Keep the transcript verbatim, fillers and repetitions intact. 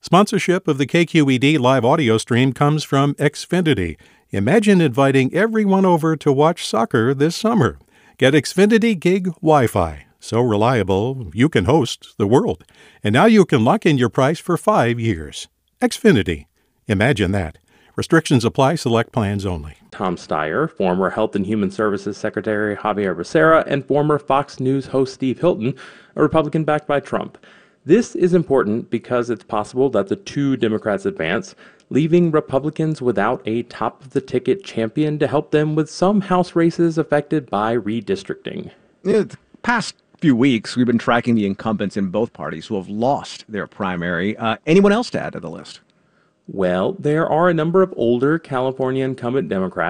Sponsorship of the K Q E D live audio stream comes from Xfinity. Imagine inviting everyone over to watch soccer this summer. Get Xfinity Gig Wi-Fi. So reliable, you can host the world. And now you can lock in your price for five years. Xfinity. Imagine that. Restrictions apply. Select plans only. Tom Steyer, former Health and Human Services Secretary Javier Becerra, and former Fox News host Steve Hilton, a Republican backed by Trump. This is important because it's possible that the two Democrats advance, leaving Republicans without a top-of-the-ticket champion to help them with some House races affected by redistricting. Yeah, the past few weeks, we've been tracking the incumbents in both parties who have lost their primary. Uh, anyone else to add to the list? Well, there are a number of older California incumbent Democrats